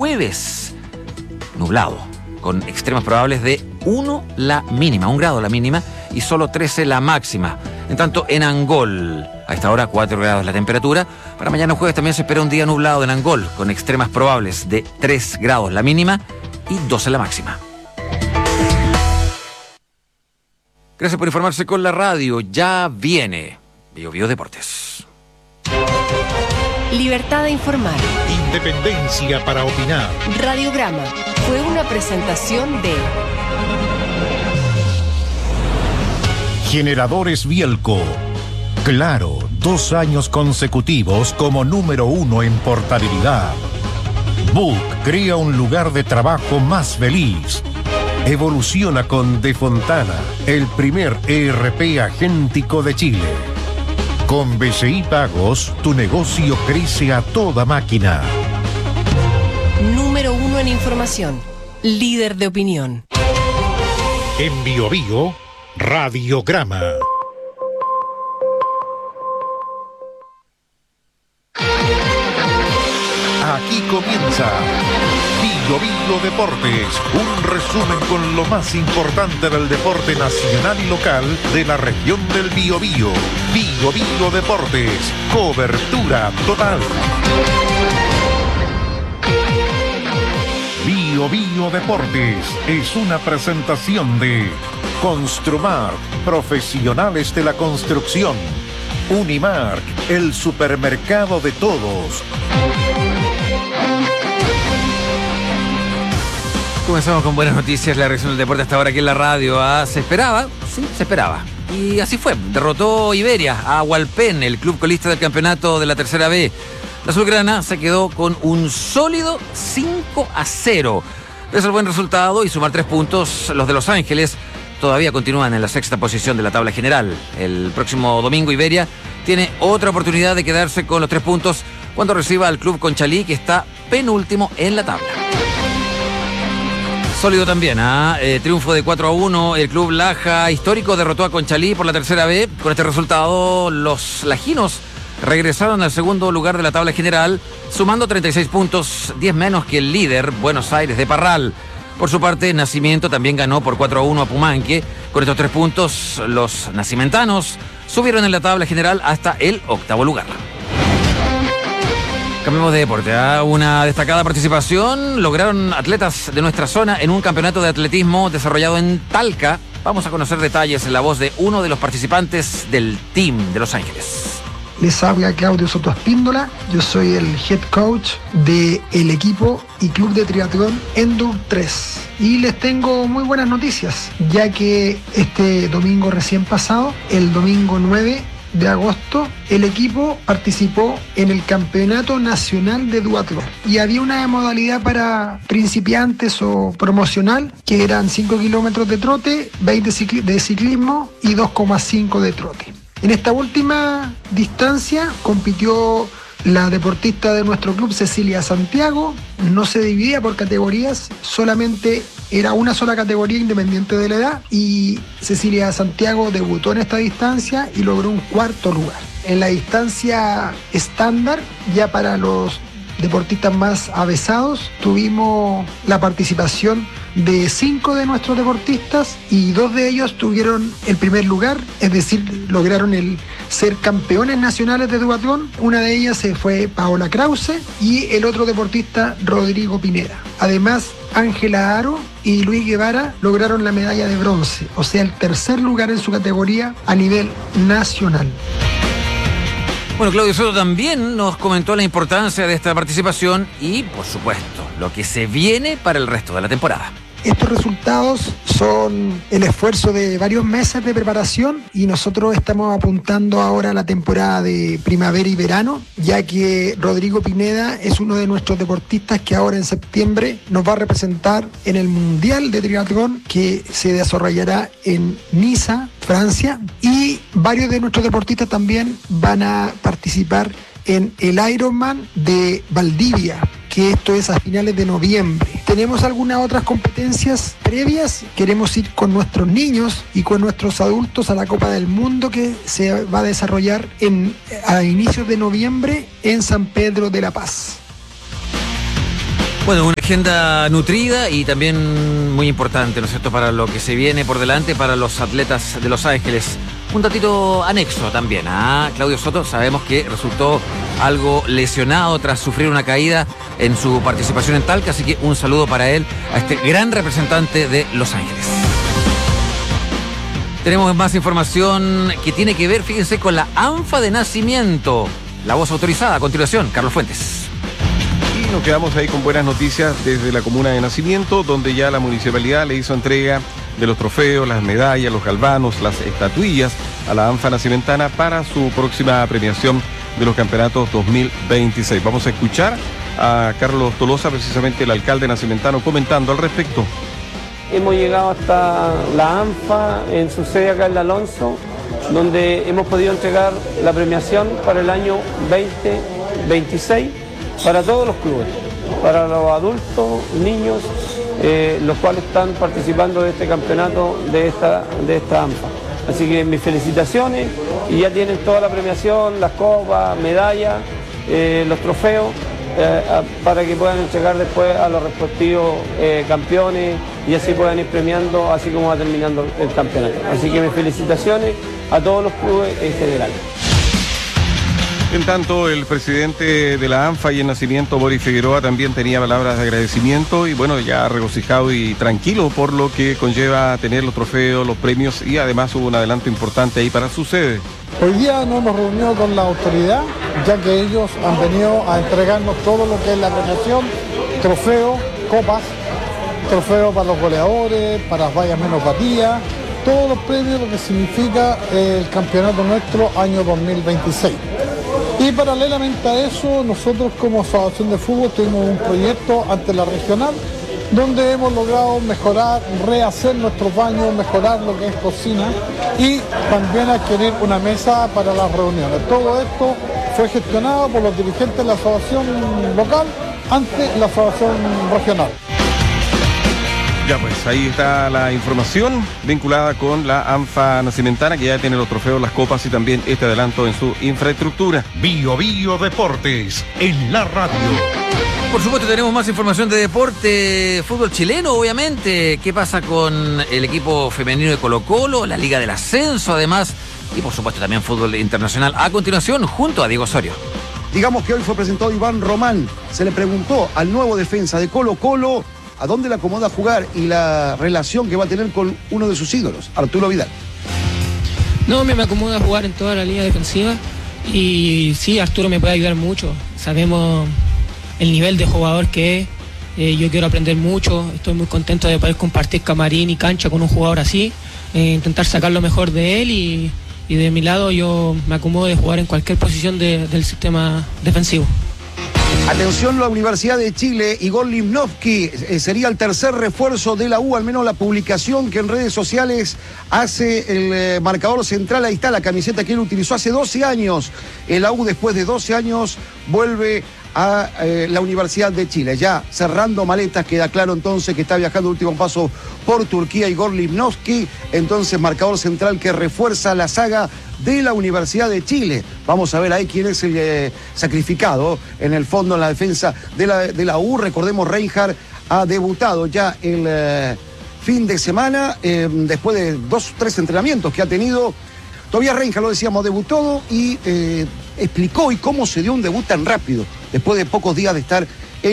jueves, nublado, con extremas probables de 1 la mínima, 1 grado la mínima y solo 13 la máxima. En tanto, en Angol, a esta hora 4 grados la temperatura. Para mañana jueves también se espera un día nublado en Angol, con extremas probables de 3 grados la mínima y 12 la máxima. Gracias por informarse con la radio. Ya viene BioBio Deportes. Libertad de informar. Independencia para opinar. Radiograma fue una presentación de Generadores Bielco. Claro, 2 años consecutivos como número 1 en portabilidad. Book crea un lugar de trabajo más feliz. Evoluciona con De Fontana, el primer ERP agéntico de Chile. Con BCI Pagos, tu negocio crece a toda máquina. Número 1 en información. Líder de opinión. En BioBio, Radiograma. Aquí comienza BioBio Deportes, un resumen con lo más importante del deporte nacional y local de la región del Biobío. BioBio Deportes, cobertura total. BioBio Deportes es una presentación de Construmar, profesionales de la construcción. Unimark, el supermercado de todos. Comenzamos con buenas noticias, la reacción del deporte hasta ahora aquí en la radio. Se esperaba, sí, se esperaba. Y así fue, derrotó Iberia a Hualpén, el club colista del campeonato de la tercera B. La azulgrana se quedó con un sólido 5-0. Es el buen resultado y sumar 3 puntos, los de Los Ángeles todavía continúan en la 6ª posición de la tabla general. El próximo domingo Iberia tiene otra oportunidad de quedarse con los 3 puntos cuando reciba al club Conchalí, que está penúltimo en la tabla. Sólido también, triunfo de 4-1, el club Laja histórico derrotó a Conchalí por la tercera B. Con este resultado, los lajinos regresaron al segundo lugar de la tabla general, sumando 36 puntos, 10 menos que el líder, Buenos Aires de Parral. Por su parte, Nacimiento también ganó por 4-1 a Pumanque. Con estos 3 puntos, los nacimentanos subieron en la tabla general hasta el 8º lugar. Cambiemos de deporte. Una destacada participación lograron atletas de nuestra zona en un campeonato de atletismo desarrollado en Talca. Vamos a conocer detalles en la voz de uno de los participantes del team de Los Ángeles. Les habla Claudio Soto Espíndola, yo soy el head coach del equipo y club de triatlón Endure 3. Y les tengo muy buenas noticias, ya que este domingo recién pasado, el domingo 9 de agosto, el equipo participó en el Campeonato Nacional de Duatlón. Y había una modalidad para principiantes o promocional, que eran 5 kilómetros de trote, 20 de ciclismo y 2,5 de trote. En esta última distancia compitió la deportista de nuestro club, Cecilia Santiago. No se dividía por categorías, solamente era una sola categoría independiente de la edad, y Cecilia Santiago debutó en esta distancia y logró un 4º lugar. En la distancia estándar, ya para los deportistas más avesados, tuvimos la participación de 5 de nuestros deportistas y 2 de ellos tuvieron el primer lugar, es decir, lograron ser campeones nacionales de duatlón. Una de ellas fue Paola Krause y el otro deportista Rodrigo Pineda. Además, Ángela Aro y Luis Guevara lograron la medalla de bronce, o sea, el 3er lugar en su categoría a nivel nacional. Bueno, Claudio Soto también nos comentó la importancia de esta participación y, por supuesto, lo que se viene para el resto de la temporada. Estos resultados son el esfuerzo de varios meses de preparación y nosotros estamos apuntando ahora a la temporada de primavera y verano, ya que Rodrigo Pineda es uno de nuestros deportistas que ahora en septiembre nos va a representar en el Mundial de Triatlón que se desarrollará en Niza, Francia, y varios de nuestros deportistas también van a participar en el Ironman de Valdivia, que esto es a finales de noviembre. Tenemos algunas otras competencias previas. Queremos ir con nuestros niños y con nuestros adultos a la Copa del Mundo que se va a desarrollar a inicios de noviembre en San Pedro de la Paz. Bueno, una agenda nutrida y también muy importante, ¿no es cierto?, para lo que se viene por delante para los atletas de Los Ángeles. Un datito anexo también a Claudio Soto, sabemos que resultó algo lesionado tras sufrir una caída en su participación en Talca, así que un saludo para él, a este gran representante de Los Ángeles. Tenemos más información que tiene que ver, fíjense, con la ANFA de nacimiento. La voz autorizada, a continuación, Carlos Fuentes. Y nos quedamos ahí con buenas noticias desde la comuna de Nacimiento, donde ya la municipalidad le hizo entrega de los trofeos, las medallas, los galvanos, las estatuillas a la ANFA Nacimentana para su próxima premiación de los campeonatos 2026. Vamos a escuchar a Carlos Tolosa, precisamente el alcalde nacimentano, comentando al respecto. Hemos llegado hasta la ANFA en su sede acá en Alonso, donde hemos podido entregar la premiación para el año 2026 para todos los clubes, para los adultos, niños, los cuales están participando de este campeonato de esta ANFA. Así que mis felicitaciones, y ya tienen toda la premiación, las copas, medallas, los trofeos, para que puedan entregar después a los respectivos campeones y así puedan ir premiando, así como va terminando el campeonato. Así que mis felicitaciones a todos los clubes en general. En tanto, el presidente de la ANFA y el Nacimiento, Boris Figueroa, también tenía palabras de agradecimiento y bueno, ya regocijado y tranquilo por lo que conlleva tener los trofeos, los premios, y además hubo un adelanto importante ahí para su sede. Hoy día nos hemos reunido con la autoridad, ya que ellos han venido a entregarnos todo lo que es la premiación, trofeos, copas, trofeos para los goleadores, para las vallas menos batidas, todos los premios, lo que significa el campeonato nuestro año 2026. Y paralelamente a eso, nosotros como Asociación de Fútbol tuvimos un proyecto ante la regional donde hemos logrado mejorar, rehacer nuestros baños, mejorar lo que es cocina y también adquirir una mesa para las reuniones. Todo esto fue gestionado por los dirigentes de la asociación local ante la asociación regional. Ya pues, ahí está la información vinculada con la ANFA Nacimentana, que ya tiene los trofeos, las copas y también este adelanto en su infraestructura. Bio Deportes en la radio. Por supuesto, tenemos más información de deporte, fútbol chileno, obviamente. ¿Qué pasa con el equipo femenino de Colo-Colo, la Liga del Ascenso, además? Y por supuesto también fútbol internacional. A continuación, junto a Diego Osorio. Digamos que hoy fue presentado Iván Román. Se le preguntó al nuevo defensa de Colo-Colo a dónde le acomoda jugar y la relación que va a tener con uno de sus ídolos, Arturo Vidal. No, me acomoda jugar en toda la línea defensiva y sí, Arturo me puede ayudar mucho. Sabemos el nivel de jugador que es, yo quiero aprender mucho, estoy muy contento de poder compartir camarín y cancha con un jugador así, intentar sacar lo mejor de él y de mi lado yo me acomodo de jugar en cualquier posición del sistema defensivo. Atención, la Universidad de Chile, Igor Limnovsky sería el tercer refuerzo de la U, al menos la publicación que en redes sociales hace el marcador central. Ahí está la camiseta que él utilizó hace 12 años. La U, después de 12 años, vuelve a la Universidad de Chile. Ya cerrando maletas, queda claro entonces que está viajando último paso por Turquía Igor Limnovsky, entonces marcador central que refuerza la saga de la Universidad de Chile. Vamos a ver ahí quién es el sacrificado en el fondo en la defensa de la U. Recordemos, Reinhardt ha debutado ya el fin de semana, después de 2-3 entrenamientos que ha tenido. Todavía Reinhardt, lo decíamos, debutó y explicó y cómo se dio un debut tan rápido, después de pocos días de estar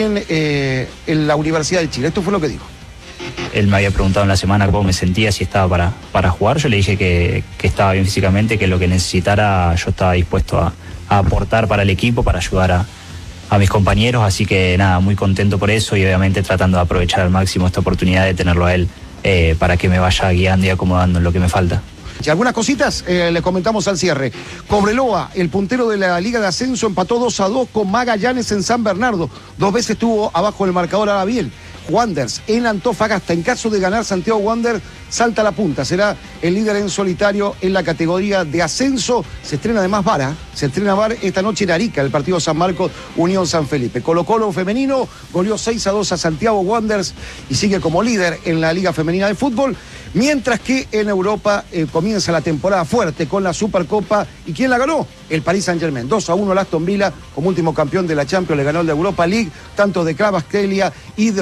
en la Universidad de Chile. Esto fue lo que dijo. Él me había preguntado en la semana cómo me sentía, si estaba para jugar. Yo le dije que estaba bien físicamente, que lo que necesitara yo estaba dispuesto a aportar para el equipo, para ayudar a mis compañeros. Así que nada, muy contento por eso y obviamente tratando de aprovechar al máximo esta oportunidad de tenerlo a él para que me vaya guiando y acomodando en lo que me falta. Y algunas cositas le comentamos al cierre. Cobreloa, el puntero de la Liga de Ascenso, empató 2-2 con Magallanes en San Bernardo. 2 veces estuvo abajo del marcador, ahora bien. Wanderers en Antofagasta. En caso de ganar, Santiago Wanderers salta a la punta, será el líder en solitario en la categoría de ascenso. Se estrena además VAR, se estrena VAR esta noche en Arica, el partido San Marcos Unión San Felipe. Colo-Colo femenino goleó 6-2 a Santiago Wanderers y sigue como líder en la Liga Femenina de Fútbol, mientras que en Europa comienza la temporada fuerte con la Supercopa. ¿Y quién la ganó? El Paris Saint-Germain. 2-1 al Aston Villa, como último campeón de la Champions, le ganó el de Europa League, tanto de Kvaratskhelia y de